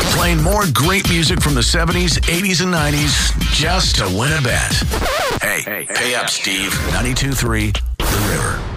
Playing more great music from the 70s, 80s, and 90s just to win a bet. Hey, pay up, Steve. 92.3 The River.